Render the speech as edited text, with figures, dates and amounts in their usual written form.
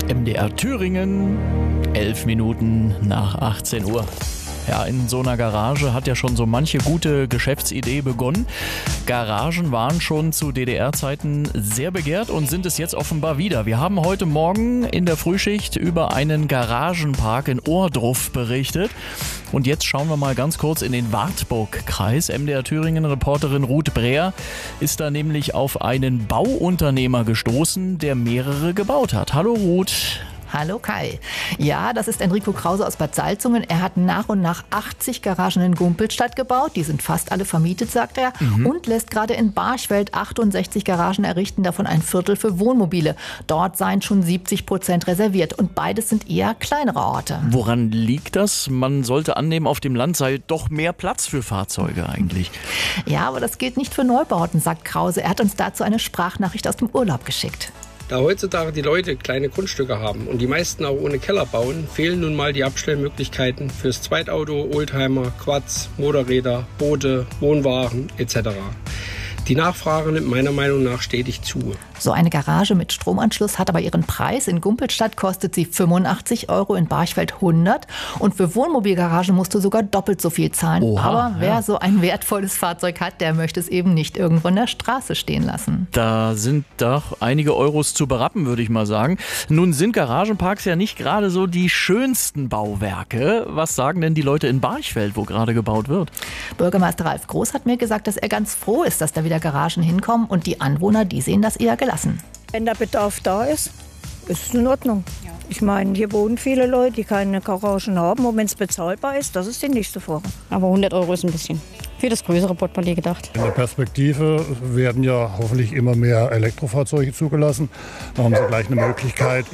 MDR Thüringen, 11 Minuten nach 18 Uhr. Ja, in so einer Garage hat ja schon so manche gute Geschäftsidee begonnen. Garagen waren schon zu DDR-Zeiten sehr begehrt und sind es jetzt offenbar wieder. Wir haben heute Morgen in der Frühschicht über einen Garagenpark in Ohrdruf berichtet. Und jetzt schauen wir mal ganz kurz in den Wartburg-Kreis. MDR Thüringen-Reporterin Ruth Breer ist da nämlich auf einen Bauunternehmer gestoßen, der mehrere gebaut hat. Hallo Ruth. Hallo Kai. Ja, das ist Enrico Krause aus Bad Salzungen. Er hat nach und nach 80 Garagen in Gumpelstadt gebaut. Die sind fast alle vermietet, sagt er. Und lässt gerade in Barchfeld 68 Garagen errichten, davon ein Viertel für Wohnmobile. Dort seien schon 70% reserviert. Und beides sind eher kleinere Orte. Woran liegt das? Man sollte annehmen, auf dem Land sei doch mehr Platz für Fahrzeuge eigentlich. Ja, aber das gilt nicht für Neubauten, sagt Krause. Er hat uns dazu eine Sprachnachricht aus dem Urlaub geschickt. Da heutzutage die Leute kleine Grundstücke haben und die meisten auch ohne Keller bauen, fehlen nun mal die Abstellmöglichkeiten fürs Zweitauto, Oldtimer, Quads, Motorräder, Boote, Wohnwagen etc. Die Nachfrage nimmt meiner Meinung nach stetig zu. So eine Garage mit Stromanschluss hat aber ihren Preis. In Gumpelstadt kostet sie 85 €, in Barchfeld 100. Und für Wohnmobilgaragen musst du sogar doppelt so viel zahlen. Oha, aber wer so ein wertvolles Fahrzeug hat, der möchte es eben nicht irgendwo in der Straße stehen lassen. Da sind doch einige Euros zu berappen, würde ich mal sagen. Nun sind Garagenparks ja nicht gerade so die schönsten Bauwerke. Was sagen denn die Leute in Barchfeld, wo gerade gebaut wird? Bürgermeister Ralf Groß hat mir gesagt, dass er ganz froh ist, dass da wieder Garagen hinkommen. Und die Anwohner, die sehen das eher gelassen. Wenn der Bedarf da ist, ist es in Ordnung. Ja. Ich meine, hier wohnen viele Leute, die keine Garagen haben. Und wenn es bezahlbar ist, das ist die nächste Frage. Aber 100 € ist ein bisschen für das größere Portemonnaie gedacht. In der Perspektive werden ja hoffentlich immer mehr Elektrofahrzeuge zugelassen. Da haben Sie gleich eine Möglichkeit,